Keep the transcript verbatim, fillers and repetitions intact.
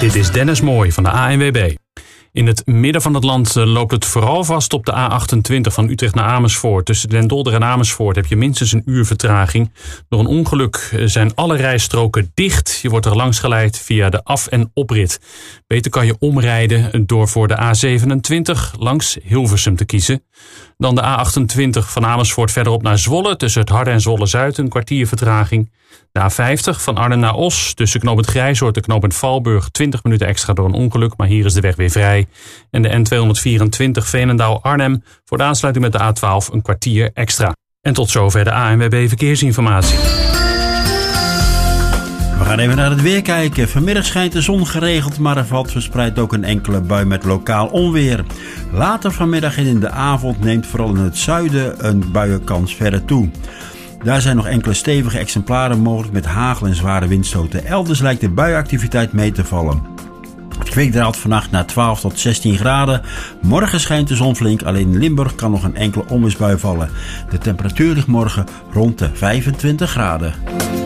Dit is Dennis Mooij van de A N W B. In het midden van het land loopt het vooral vast op de A achtentwintig van Utrecht naar Amersfoort. Tussen Den Dolder en Amersfoort heb je minstens een uur vertraging. Door een ongeluk zijn alle rijstroken dicht. Je wordt er langs geleid via de af- en oprit. Beter kan je omrijden door voor de A zevenentwintig langs Hilversum te kiezen. Dan de A achtentwintig van Amersfoort verderop naar Zwolle. Tussen het Harde en Zwolle-Zuid een kwartier vertraging. De A vijftig van Arnhem naar Os. Tussen knooppunt Grijzoord en knooppunt Valburg twintig minuten extra door een ongeluk. Maar hier is de weg weer vrij. En de N tweehonderdvierentwintig Veenendaal-Arnhem voor de aansluiting met de A twaalf een kwartier extra. En tot zover de A N W B Verkeersinformatie. We gaan even naar het weer kijken. Vanmiddag schijnt de zon geregeld, maar er valt verspreid ook een enkele bui met lokaal onweer. Later vanmiddag en in de avond neemt vooral in het zuiden een buienkans verder toe. Daar zijn nog enkele stevige exemplaren mogelijk met hagel en zware windstoten. Elders lijkt de buienactiviteit mee te vallen. Het kwik daalt vannacht naar twaalf tot zestien graden. Morgen schijnt de zon flink, alleen in Limburg kan nog een enkele onweersbui vallen. De temperatuur ligt morgen rond de vijfentwintig graden.